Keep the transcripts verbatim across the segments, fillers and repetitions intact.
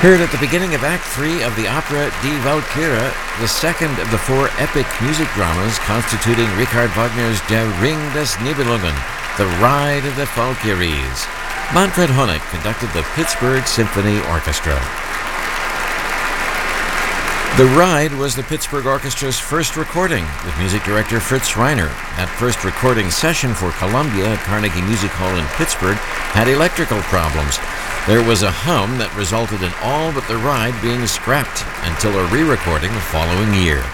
Heard at the beginning of Act three of the opera Die Walküre, the second of the four epic music dramas constituting Richard Wagner's Der Ring des Nibelungen, The Ride of the Valkyries. Manfred Honeck conducted the Pittsburgh Symphony Orchestra. The Ride was the Pittsburgh Orchestra's first recording with music director Fritz Reiner. That first recording session for Columbia at Carnegie Music Hall in Pittsburgh had electrical problems. There was a hum that resulted in all but the Ride being scrapped until a re-recording the following year.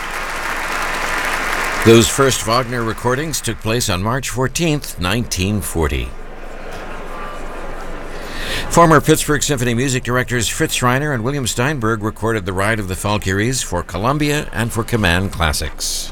Those first Wagner recordings took place on March fourteenth, nineteen forty. Former Pittsburgh Symphony music directors Fritz Reiner and William Steinberg recorded The Ride of the Valkyries for Columbia and for Command Classics.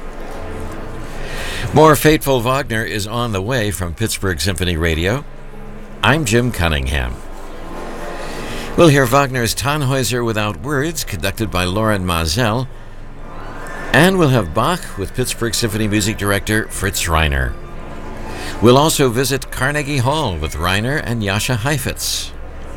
More Fateful Wagner is on the way from Pittsburgh Symphony Radio. I'm Jim Cunningham. We'll hear Wagner's Tannhäuser Without Words, conducted by Loren Maazel, and we'll have Bach with Pittsburgh Symphony music director Fritz Reiner. We'll also visit Carnegie Hall with Reiner and Jascha Heifetz.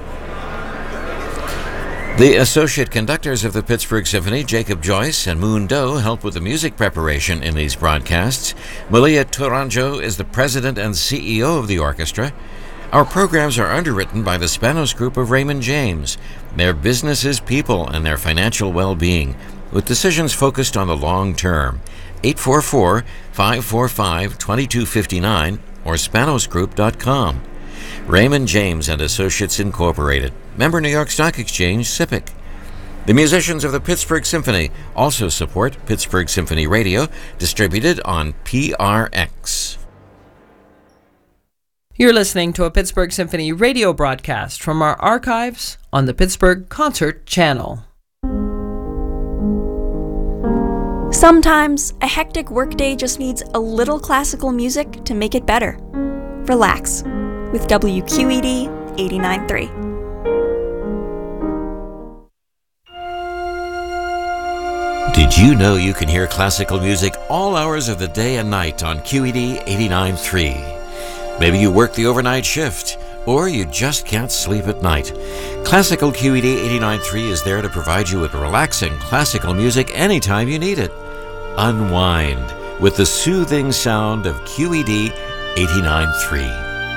The associate conductors of the Pittsburgh Symphony, Jacob Joyce and Moon Doe, help with the music preparation in these broadcasts. Malia Tourangeau is the president and C E O of the orchestra. Our programs are underwritten by the Spanos Group of Raymond James. Their business is people and their financial well-being, with decisions focused on the long term. eight four four, five four five, two two five nine or spanos group dot com. Raymond James and Associates Incorporated. Member New York Stock Exchange, S I P C. The musicians of the Pittsburgh Symphony also support Pittsburgh Symphony Radio, distributed on P R X. You're listening to a Pittsburgh Symphony radio broadcast from our archives on the Pittsburgh Concert Channel. Sometimes a hectic workday just needs a little classical music to make it better. Relax with W Q E D eighty-nine point three. Did you know you can hear classical music all hours of the day and night on Q E D eighty-nine point three? Maybe you work the overnight shift, or you just can't sleep at night. Classical Q E D eighty-nine point three is there to provide you with relaxing classical music anytime you need it. Unwind with the soothing sound of Q E D eighty-nine point three.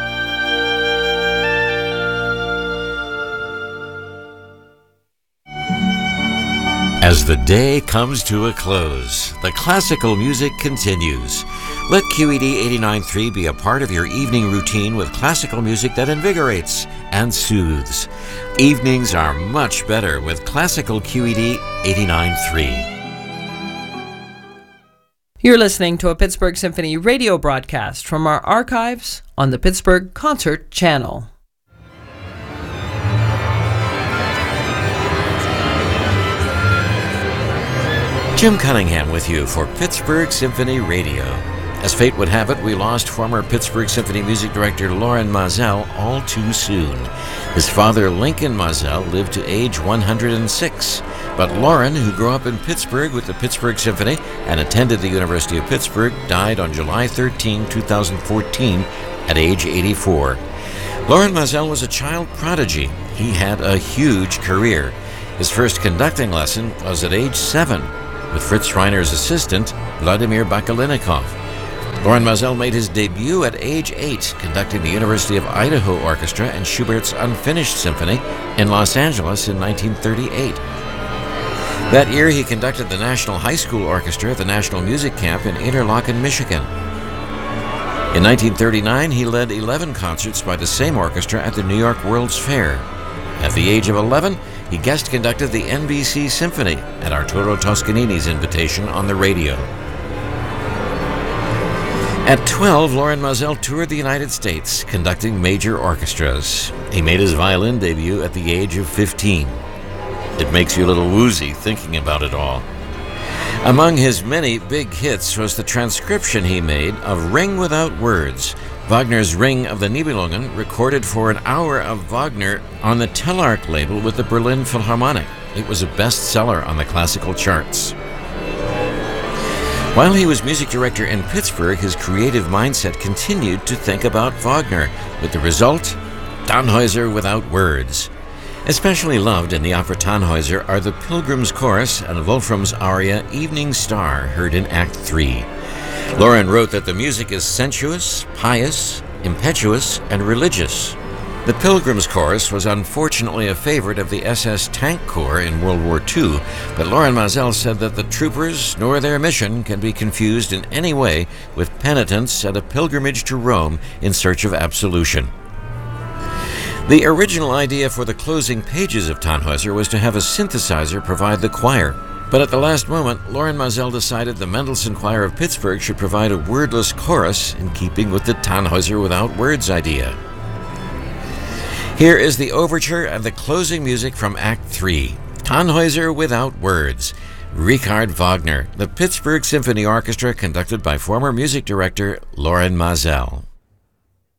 As the day comes to a close, the classical music continues. Let Q E D eighty-nine point three be a part of your evening routine with classical music that invigorates and soothes. Evenings are much better with classical Q E D eighty-nine point three. You're listening to a Pittsburgh Symphony radio broadcast from our archives on the Pittsburgh Concert Channel. Jim Cunningham with you for Pittsburgh Symphony Radio. As fate would have it, we lost former Pittsburgh Symphony music director Loren Maazel all too soon. His father, Lincoln Maazel, lived to age one hundred six. But Loren, who grew up in Pittsburgh with the Pittsburgh Symphony and attended the University of Pittsburgh, died on July thirteenth, twenty fourteen at age eighty-four. Loren Maazel was a child prodigy. He had a huge career. His first conducting lesson was at age seven with Fritz Reiner's assistant, Vladimir Bakalinikov. Loren Maazel made his debut at age eight, conducting the University of Idaho Orchestra and Schubert's Unfinished Symphony in Los Angeles in nineteen thirty-eight. That year, he conducted the National High School Orchestra at the National Music Camp in Interlochen, Michigan. In nineteen thirty-nine, he led eleven concerts by the same orchestra at the New York World's Fair. At the age of eleven, he guest conducted the N B C Symphony at Arturo Toscanini's invitation on the radio. At twelve, Loren Maazel toured the United States, conducting major orchestras. He made his violin debut at the age of fifteen. It makes you a little woozy thinking about it all. Among his many big hits was the transcription he made of Ring Without Words, Wagner's Ring of the Nibelungen, recorded for an hour of Wagner on the Telarc label with the Berlin Philharmonic. It was a bestseller on the classical charts. While he was music director in Pittsburgh, his creative mindset continued to think about Wagner, with the result, Tannhäuser Without Words. Especially loved in the opera Tannhäuser are the Pilgrim's Chorus and Wolfram's aria Evening Star, heard in Act three. Loren wrote that the music is sensuous, pious, impetuous, and religious. The Pilgrim's Chorus was unfortunately a favorite of the S S Tank Corps in World War Two, but Loren Maazel said that the troopers nor their mission can be confused in any way with penitence and a pilgrimage to Rome in search of absolution. The original idea for the closing pages of Tannhäuser was to have a synthesizer provide the choir, but at the last moment, Loren Maazel decided the Mendelssohn Choir of Pittsburgh should provide a wordless chorus in keeping with the Tannhäuser without words idea. Here is the overture and the closing music from Act three, Tannhäuser without words. Richard Wagner, the Pittsburgh Symphony Orchestra, conducted by former music director Loren Maazel.